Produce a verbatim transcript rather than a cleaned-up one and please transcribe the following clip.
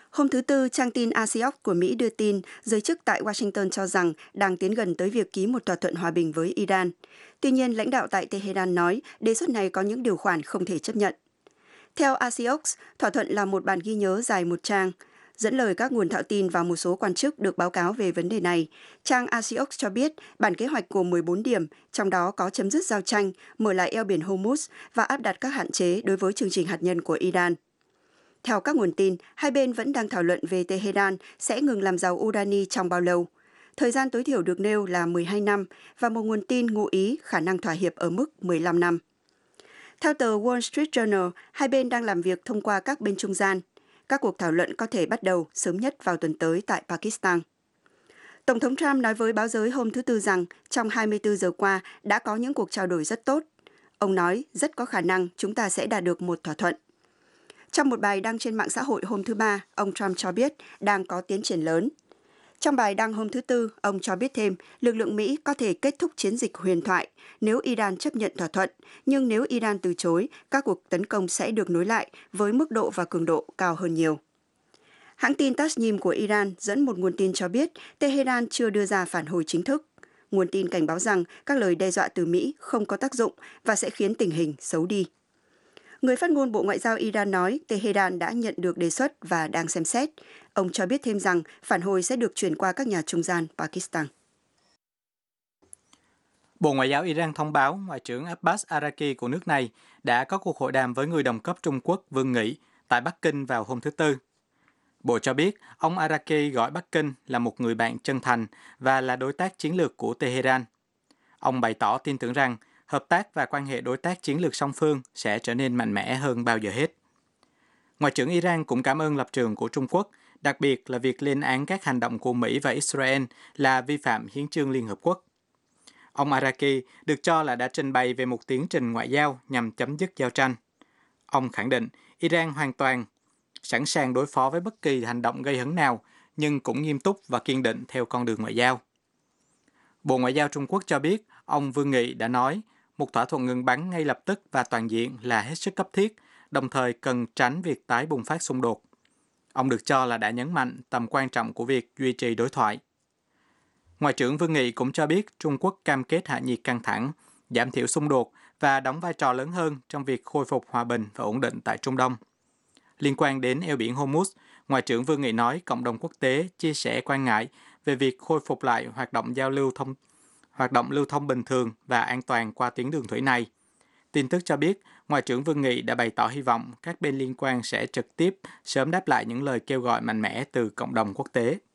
Hôm thứ Tư, trang tin Axios của Mỹ đưa tin giới chức tại Washington cho rằng đang tiến gần tới việc ký một thỏa thuận hòa bình với Iran. Tuy nhiên, lãnh đạo tại Tehran nói đề xuất này có những điều khoản không thể chấp nhận. Theo Axios, thỏa thuận là một bản ghi nhớ dài một trang. Dẫn lời các nguồn thạo tin và một số quan chức được báo cáo về vấn đề này, trang Axios cho biết bản kế hoạch gồm mười bốn điểm, trong đó có chấm dứt giao tranh, mở lại eo biển Hormuz và áp đặt các hạn chế đối với chương trình hạt nhân của Iran. Theo các nguồn tin, hai bên vẫn đang thảo luận về Tehran sẽ ngừng làm giàu urani trong bao lâu. Thời gian tối thiểu được nêu là mười hai năm và một nguồn tin ngụ ý khả năng thỏa hiệp ở mức mười lăm năm. Theo tờ Wall Street Journal, hai bên đang làm việc thông qua các bên trung gian. Các cuộc thảo luận có thể bắt đầu sớm nhất vào tuần tới tại Pakistan. Tổng thống Trump nói với báo giới hôm thứ Tư rằng trong hai mươi tư giờ qua đã có những cuộc trao đổi rất tốt. Ông nói rất có khả năng chúng ta sẽ đạt được một thỏa thuận. Trong một bài đăng trên mạng xã hội hôm thứ Ba, ông Trump cho biết đang có tiến triển lớn. Trong bài đăng hôm thứ Tư, ông cho biết thêm lực lượng Mỹ có thể kết thúc chiến dịch huyền thoại nếu Iran chấp nhận thỏa thuận, nhưng nếu Iran từ chối, các cuộc tấn công sẽ được nối lại với mức độ và cường độ cao hơn nhiều. Hãng tin Tasnim của Iran dẫn một nguồn tin cho biết Tehran chưa đưa ra phản hồi chính thức. Nguồn tin cảnh báo rằng các lời đe dọa từ Mỹ không có tác dụng và sẽ khiến tình hình xấu đi. Người phát ngôn Bộ Ngoại giao Iran nói Tehran đã nhận được đề xuất và đang xem xét. Ông cho biết thêm rằng phản hồi sẽ được chuyển qua các nhà trung gian Pakistan. Bộ Ngoại giao Iran thông báo Ngoại trưởng Abbas Araqi của nước này đã có cuộc hội đàm với người đồng cấp Trung Quốc Vương Nghị tại Bắc Kinh vào hôm thứ Tư. Bộ cho biết ông Araqi gọi Bắc Kinh là một người bạn chân thành và là đối tác chiến lược của Tehran. Ông bày tỏ tin tưởng rằng hợp tác và quan hệ đối tác chiến lược song phương sẽ trở nên mạnh mẽ hơn bao giờ hết. Ngoại trưởng Iran cũng cảm ơn lập trường của Trung Quốc, đặc biệt là việc lên án các hành động của Mỹ và Israel là vi phạm hiến chương Liên Hợp Quốc. Ông Araqi được cho là đã trình bày về một tiến trình ngoại giao nhằm chấm dứt giao tranh. Ông khẳng định Iran hoàn toàn sẵn sàng đối phó với bất kỳ hành động gây hấn nào, nhưng cũng nghiêm túc và kiên định theo con đường ngoại giao. Bộ Ngoại giao Trung Quốc cho biết, ông Vương Nghị đã nói, một thỏa thuận ngừng bắn ngay lập tức và toàn diện là hết sức cấp thiết, đồng thời cần tránh việc tái bùng phát xung đột. Ông được cho là đã nhấn mạnh tầm quan trọng của việc duy trì đối thoại. Ngoại trưởng Vương Nghị cũng cho biết Trung Quốc cam kết hạ nhiệt căng thẳng, giảm thiểu xung đột và đóng vai trò lớn hơn trong việc khôi phục hòa bình và ổn định tại Trung Đông. Liên quan đến eo biển Hormuz, Ngoại trưởng Vương Nghị nói cộng đồng quốc tế chia sẻ quan ngại về việc khôi phục lại hoạt động giao lưu thông hoạt động lưu thông bình thường và an toàn qua tuyến đường thủy này. Tin tức cho biết, Ngoại trưởng Vương Nghị đã bày tỏ hy vọng các bên liên quan sẽ trực tiếp sớm đáp lại những lời kêu gọi mạnh mẽ từ cộng đồng quốc tế.